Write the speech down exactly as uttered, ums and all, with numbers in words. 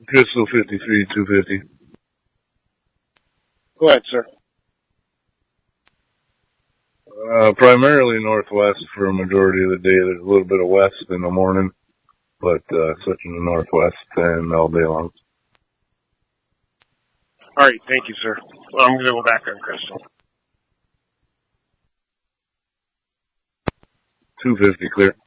Crystal fifty-three, two fifty. Go ahead, sir. Uh, primarily northwest for a majority of the day. There's a little bit of west in the morning, but uh, switching to northwest and all day long. All right, thank you, sir. Well, I'm going to go back on Crystal. two fifty clear.